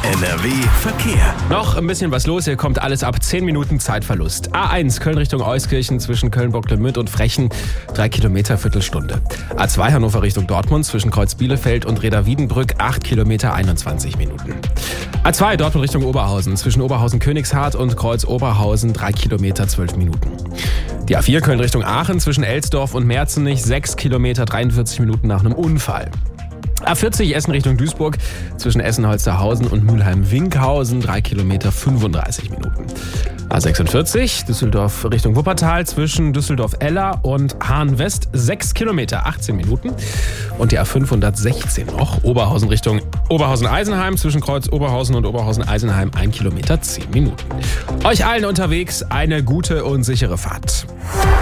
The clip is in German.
NRW Verkehr. Noch ein bisschen was los, hier kommt alles ab 10 Minuten Zeitverlust. A1 Köln Richtung Euskirchen zwischen Köln-Bocklemünd und Frechen 3 Kilometer, Viertelstunde. A2 Hannover Richtung Dortmund zwischen Kreuz Bielefeld und Reda-Wiedenbrück 8 Kilometer, 21 Minuten. A2 Dortmund Richtung Oberhausen zwischen Oberhausen-Königshardt und Kreuz Oberhausen 3 Kilometer, 12 Minuten. Die A4 Köln Richtung Aachen zwischen Elsdorf und Merzenich 6 Kilometer, 43 Minuten nach einem Unfall. A40 Essen Richtung Duisburg zwischen Essen-Holsterhausen und Mülheim-Winkhausen 3 Kilometer, 35 Minuten. A46 Düsseldorf Richtung Wuppertal zwischen Düsseldorf-Eller und Hahn-West 6 Kilometer, 18 Minuten. Und die A516 noch Oberhausen Richtung Oberhausen-Eisenheim zwischen Kreuz Oberhausen und Oberhausen-Eisenheim 1 Kilometer, 10 Minuten. Euch allen unterwegs eine gute und sichere Fahrt.